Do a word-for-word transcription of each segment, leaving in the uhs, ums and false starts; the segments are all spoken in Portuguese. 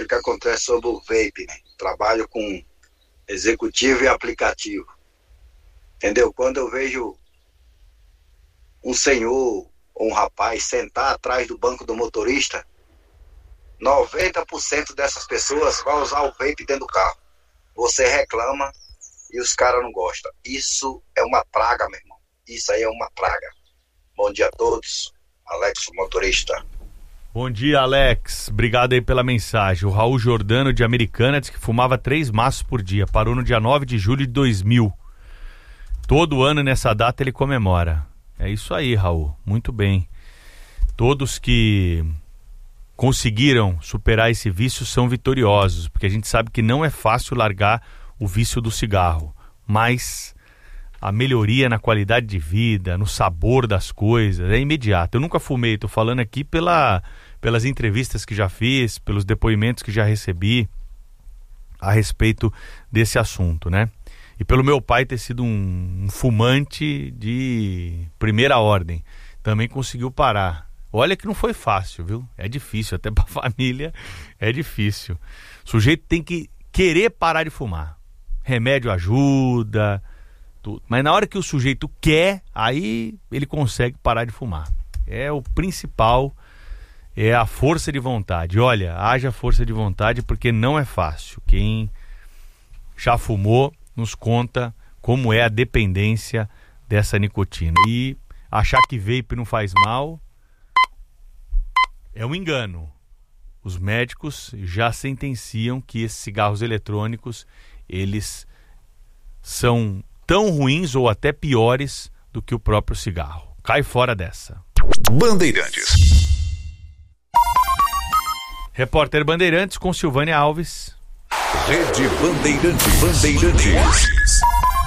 o que acontece sobre o vape, né? Trabalho com executivo e aplicativo. Entendeu? Quando eu vejo um senhor ou um rapaz sentar atrás do banco do motorista, noventa por cento dessas pessoas vai usar o vape dentro do carro. Você reclama e os caras não gostam. Isso é uma praga, meu irmão. Isso aí é uma praga. Bom dia a todos. Alex, motorista. Bom dia, Alex. Obrigado aí pela mensagem. O Raul Jordano, de Americana, disse que fumava três maços por dia. Parou no dia nove de julho de dois mil. Todo ano, nessa data, ele comemora. É isso aí, Raul. Muito bem. Todos que conseguiram superar esse vício são vitoriosos, porque a gente sabe que não é fácil largar o vício do cigarro, mas a melhoria na qualidade de vida, no sabor das coisas, é imediata. Eu nunca fumei, estou falando aqui pela, pelas entrevistas que já fiz, pelos depoimentos que já recebi a respeito desse assunto, né? E pelo meu pai ter sido um, um fumante de primeira ordem, também conseguiu parar. Olha que não foi fácil, viu? É difícil, até para a família é difícil. O sujeito tem que querer parar de fumar. Remédio ajuda, tudo. Mas na hora que o sujeito quer, aí ele consegue parar de fumar. É o principal, é a força de vontade. Olha, haja força de vontade, porque não é fácil. Quem já fumou nos conta como é a dependência dessa nicotina. E achar que vape não faz mal é um engano. Os médicos já sentenciam que esses cigarros eletrônicos, eles são tão ruins ou até piores do que o próprio cigarro. Cai fora dessa. Bandeirantes. Repórter Bandeirantes com Silvânia Alves. Rede Bandeirantes. Bandeirantes.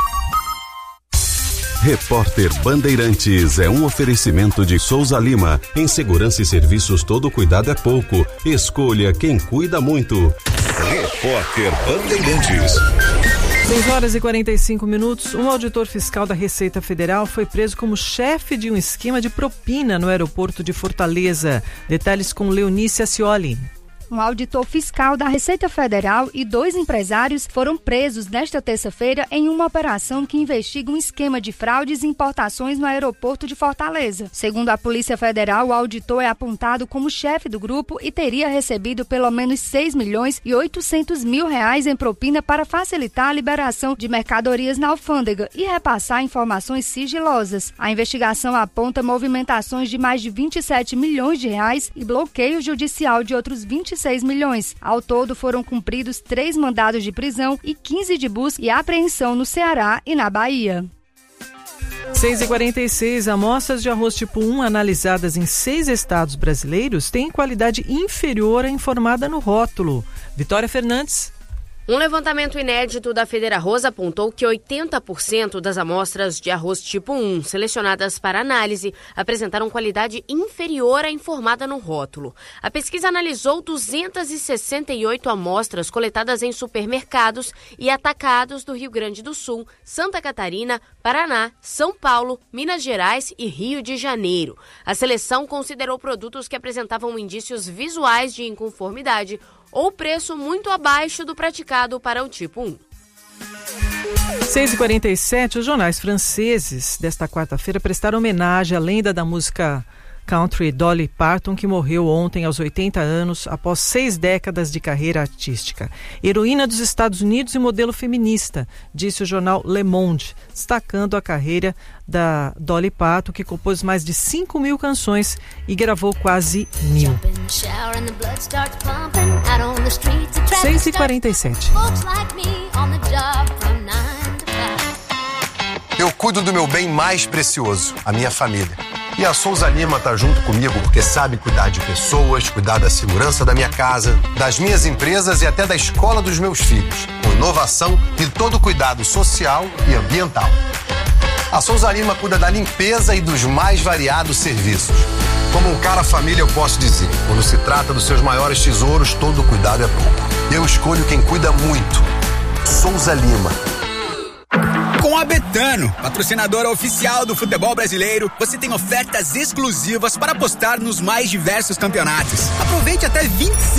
Repórter Bandeirantes é um oferecimento de Souza Lima. Em segurança e serviços, todo cuidado é pouco. Escolha quem cuida muito. Repórter Bandeirantes. seis horas e quarenta e cinco minutos. Um auditor fiscal da Receita Federal foi preso como chefe de um esquema de propina no aeroporto de Fortaleza. Detalhes com Leonice Ascioli. Um auditor fiscal da Receita Federal e dois empresários foram presos nesta terça-feira em uma operação que investiga um esquema de fraudes e importações no aeroporto de Fortaleza. Segundo a Polícia Federal, o auditor é apontado como chefe do grupo e teria recebido pelo menos seis milhões e oitocentos mil reais em propina para facilitar a liberação de mercadorias na alfândega e repassar informações sigilosas. A investigação aponta movimentações de mais de vinte e sete milhões de reais e bloqueio judicial de outros vinte e seis milhões. Ao todo, foram cumpridos três mandados de prisão e quinze de busca e apreensão no Ceará e na Bahia. seis e quarenta e seis, amostras de arroz tipo um analisadas em seis estados brasileiros têm qualidade inferior à informada no rótulo. Vitória Fernandes. Um levantamento inédito da Federarroz apontou que oitenta por cento das amostras de arroz tipo um selecionadas para análise apresentaram qualidade inferior à informada no rótulo. A pesquisa analisou duzentas e sessenta e oito amostras coletadas em supermercados e atacados do Rio Grande do Sul, Santa Catarina, Paraná, São Paulo, Minas Gerais e Rio de Janeiro. A seleção considerou produtos que apresentavam indícios visuais de inconformidade ou preço muito abaixo do praticado para o tipo um. seis e quarenta e sete, os jornais franceses desta quarta-feira prestaram homenagem à lenda da música country Dolly Parton, que morreu ontem aos oitenta anos após seis décadas de carreira artística. Heroína dos Estados Unidos e modelo feminista, disse o jornal Le Monde, destacando a carreira da Dolly Parton, que compôs mais de cinco mil canções e gravou quase mil. seis e quarenta e sete. Eu cuido do meu bem mais precioso, a minha família. E a Souza Lima tá junto comigo porque sabe cuidar de pessoas, cuidar da segurança da minha casa, das minhas empresas e até da escola dos meus filhos, com inovação e todo cuidado social e ambiental. A Souza Lima cuida da limpeza e dos mais variados serviços. Como um cara família, eu posso dizer, quando se trata dos seus maiores tesouros, todo cuidado é pouco. Eu escolho quem cuida muito. Souza Lima. Com a Betano, patrocinadora oficial do futebol brasileiro, você tem ofertas exclusivas para apostar nos mais diversos campeonatos. Aproveite até vinte e cinco